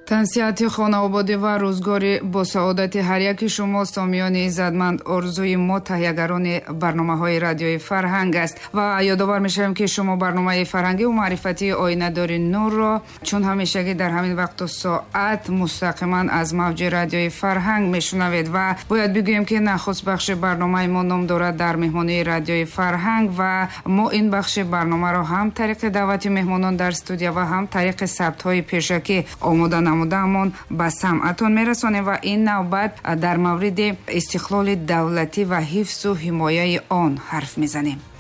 тансиҳати хонаободӣ ва рӯзгори босаодати ҳар яки шумо сомиёни иззатманд орзуи мо таҳиягарони барномаҳои радиои Фарҳанг аст ва ёдовар мешавем ки шумо барномаи фарҳангиву маърифатии оинадори нурро чун ҳамешагӣ дар ҳамин вақту соат мустақиман аз мавҷи радиои Фарҳанг мешунавед ва бояд бигӯем ки нахуст бахши барномаи мо ном дорад дар меҳмонии радиои Фарҳанг ва мо ин бахши барномаро ҳам тариқи даъвати меҳмонон дар студия ва ҳам тариқи сабтҳои пешакӣ омода намудаамон ба самъатон мерасонем ва ин навбат дар мавриди истиқлоли давлатӣ ва ҳифзу ҳимояи он ҳарф мезанем.